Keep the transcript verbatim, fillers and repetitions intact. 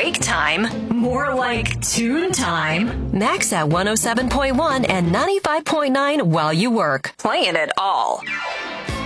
break time. More like tune time. Max at one oh seven point one and ninety-five point nine while you work. Playing it all.